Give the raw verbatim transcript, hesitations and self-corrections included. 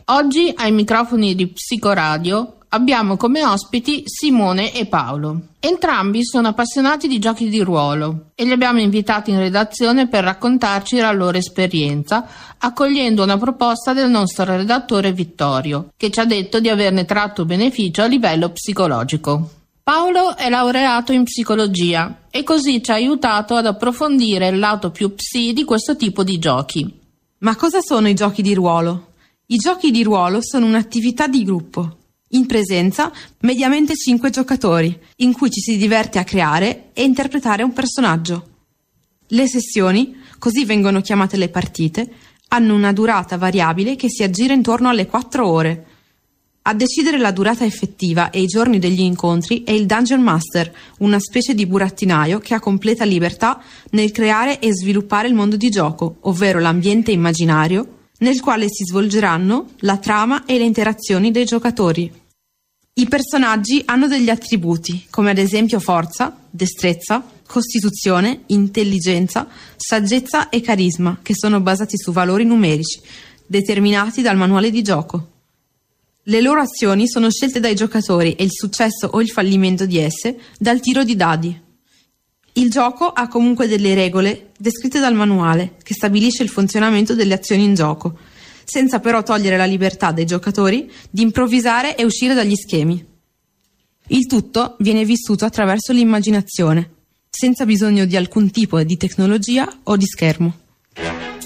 Oggi ai microfoni di Psicoradio abbiamo come ospiti Simone e Paolo. Entrambi sono appassionati di giochi di ruolo e li abbiamo invitati in redazione per raccontarci la loro esperienza, accogliendo una proposta del nostro redattore Vittorio, che ci ha detto di averne tratto beneficio a livello psicologico. Paolo è laureato in psicologia e così ci ha aiutato ad approfondire il lato più psi di questo tipo di giochi. Ma cosa sono i giochi di ruolo? I giochi di ruolo sono un'attività di gruppo, in presenza mediamente cinque giocatori, in cui ci si diverte a creare e interpretare un personaggio. Le sessioni, così vengono chiamate le partite, hanno una durata variabile che si aggira intorno alle quattro ore. A decidere la durata effettiva e i giorni degli incontri è il Dungeon Master, una specie di burattinaio che ha completa libertà nel creare e sviluppare il mondo di gioco, ovvero l'ambiente immaginario nel quale si svolgeranno la trama e le interazioni dei giocatori. I personaggi hanno degli attributi, come ad esempio forza, destrezza, costituzione, intelligenza, saggezza e carisma, che sono basati su valori numerici, determinati dal manuale di gioco. Le loro azioni sono scelte dai giocatori e il successo o il fallimento di esse dal tiro di dadi. Il gioco ha comunque delle regole descritte dal manuale, che stabilisce il funzionamento delle azioni in gioco, senza però togliere la libertà dei giocatori di improvvisare e uscire dagli schemi. Il tutto viene vissuto attraverso l'immaginazione, senza bisogno di alcun tipo di tecnologia o di schermo.